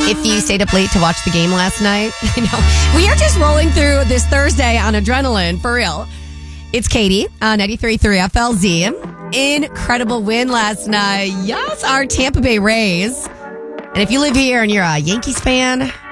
if you stayed up late to watch the game last night. We are just rolling through this Thursday on adrenaline, for real. It's Katie on 93.3 FLZ. Incredible win last night. Yes, our Tampa Bay Rays. And if you live here and you're a Yankees fan,